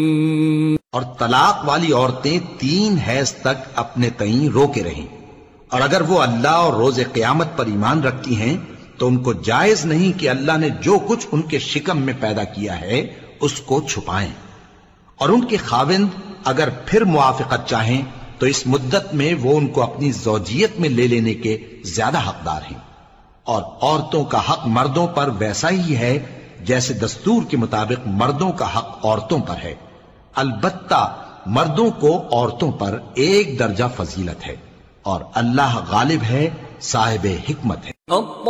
और तलाक वाली औरतें 3 हैज तक अपने तईं रोके रहें, और अगर वो अल्लाह और रोजे क़यामत पर ईमान रखती हैं तो उनको जायज नहीं कि अल्लाह ने जो कुछ उनके शिकम में पैदा किया है उसको छुपाएं। और उनके खाविंद अगर फिर मुआफ़िक़त चाहें तो इस मुद्दत में वो उनको अपनी ज़ौजियत में ले लेने के ज्यादा हकदार हैं। और औरतों का हक मर्दों पर वैसा ही है जैसे दस्तूर के मुताबिक मर्दों का हक औरतों पर है। अलबत्ता मर्दों को औरतों पर एक दर्जा फजीलत है, और अल्लाह गालिब है, साहिब हिकमत है।